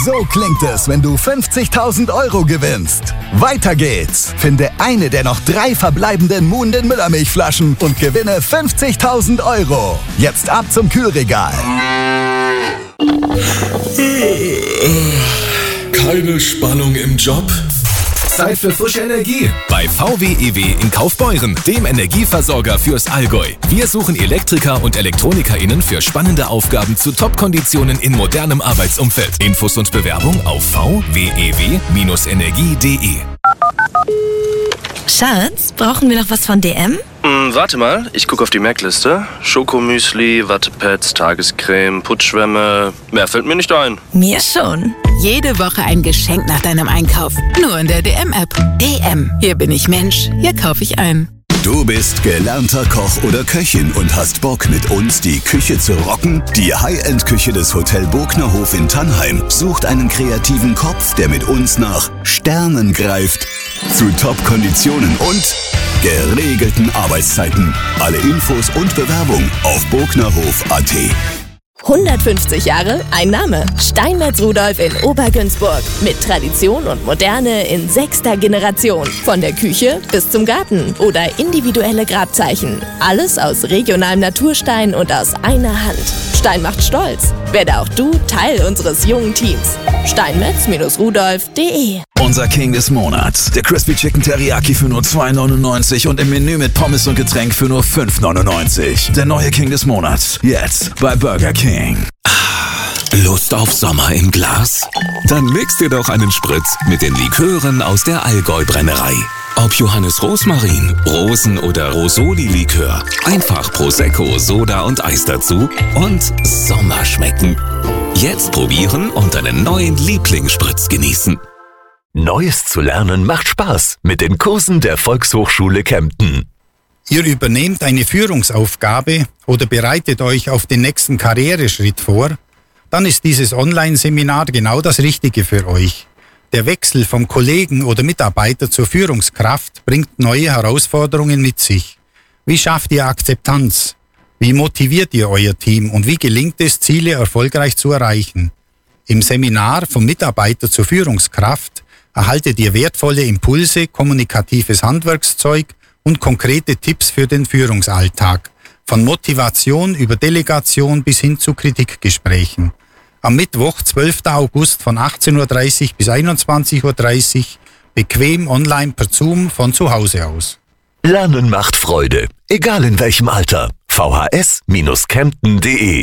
So klingt es, wenn du 50.000 € gewinnst. Weiter geht's. Finde eine der noch 3 verbleibenden Muhnden Müllermilchflaschen und gewinne 50.000 €. Jetzt ab zum Kühlregal. Keine Spannung im Job? Zeit für frische Energie. Bei VW-EW in Kaufbeuren, dem Energieversorger fürs Allgäu. Wir suchen Elektriker und ElektronikerInnen für spannende Aufgaben zu Top-Konditionen in modernem Arbeitsumfeld. Infos und Bewerbung auf vwew-energie.de. Schatz, brauchen wir noch was von DM? Warte mal, ich gucke auf die Merkliste. Schokomüsli, Wattepads, Tagescreme, Putzschwämme. Mehr fällt mir nicht ein. Mir schon. Jede Woche ein Geschenk nach deinem Einkauf. Nur in der DM-App. DM. Hier bin ich Mensch. Hier kaufe ich ein. Du bist gelernter Koch oder Köchin und hast Bock, mit uns die Küche zu rocken? Die High-End-Küche des Hotel Bognerhof in Tannheim sucht einen kreativen Kopf, der mit uns nach Sternen greift. Zu Top-Konditionen und geregelten Arbeitszeiten. Alle Infos und Bewerbung auf bognerhof.at. 150 Jahre, ein Name. Steinmetz Rudolf in Obergünzburg. Mit Tradition und Moderne in 6. Generation. Von der Küche bis zum Garten oder individuelle Grabzeichen. Alles aus regionalem Naturstein und aus einer Hand. Stein macht stolz. Werde auch du Teil unseres jungen Teams. steinmetz-rudolf.de. Unser King des Monats. Der Crispy Chicken Teriyaki für nur 2,99 und im Menü mit Pommes und Getränk für nur 5,99. Der neue King des Monats. Jetzt bei Burger King. Lust auf Sommer im Glas? Dann mix dir doch einen Spritz mit den Likören aus der Allgäu-Brennerei. Ob Johannes Rosmarin, Rosen- oder Rosoli-Likör. Einfach Prosecco, Soda und Eis dazu und Sommer schmecken. Jetzt probieren und deinen neuen Lieblingsspritz genießen. Neues zu lernen macht Spaß mit den Kursen der Volkshochschule Kempten. Ihr übernehmt eine Führungsaufgabe oder bereitet euch auf den nächsten Karriereschritt vor, dann ist dieses Online-Seminar genau das Richtige für euch. Der Wechsel vom Kollegen oder Mitarbeiter zur Führungskraft bringt neue Herausforderungen mit sich. Wie schafft ihr Akzeptanz? Wie motiviert ihr euer Team und wie gelingt es, Ziele erfolgreich zu erreichen? Im Seminar vom Mitarbeiter zur Führungskraft erhaltet ihr wertvolle Impulse, kommunikatives Handwerkszeug und konkrete Tipps für den Führungsalltag. Von Motivation über Delegation bis hin zu Kritikgesprächen. Am Mittwoch, 12. August von 18:30 bis 21:30 Uhr, bequem online per Zoom von zu Hause aus. Lernen macht Freude, egal in welchem Alter. vhs-kempten.de